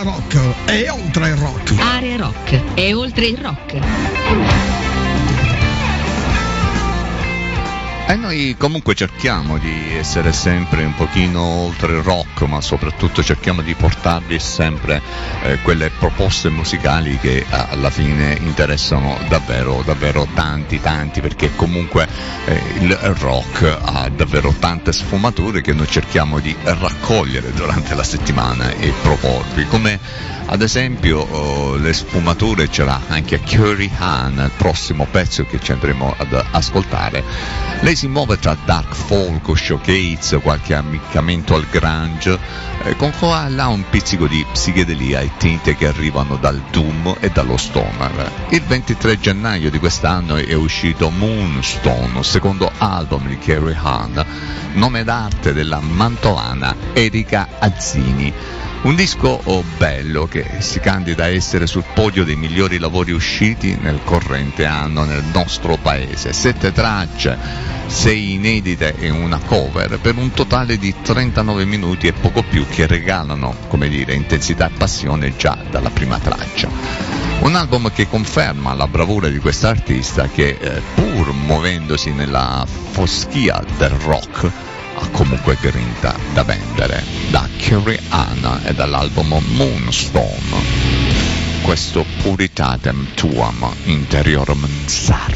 rock e oltre il rock. Area rock e oltre il rock. E noi comunque cerchiamo di essere sempre un pochino oltre il rock, ma soprattutto cerchiamo di portarvi sempre quelle proposte musicali che alla fine interessano davvero tanti, perché comunque il rock ha davvero tante sfumature che noi cerchiamo di raccogliere durante la settimana e proporvi, come ad esempio le sfumature ce l'ha anche Carrie Ann, il prossimo pezzo che ci andremo ad ascoltare. Lei si muove tra dark folk, showcase, qualche ammiccamento al grunge, con qua là un pizzico di psichedelia e tinte che arrivano dal doom e dallo stoner. Il 23 gennaio di quest'anno è uscito Moonstone, secondo album di Carrie Ann, nome d'arte della mantovana Erika Azzini. Un disco bello che si candida a essere sul podio dei migliori lavori usciti nel corrente anno nel nostro paese. 7 tracce, 6 inedite e una cover, per un totale di 39 minuti e poco più, che regalano, come dire, intensità e passione già dalla prima traccia. Un album che conferma la bravura di quest'artista che, pur muovendosi nella foschia del rock, ha comunque grinta da vendere. Da Carrie Ann e dall'album Moonstone, questo Puritatem Tuam Interiorem Sar.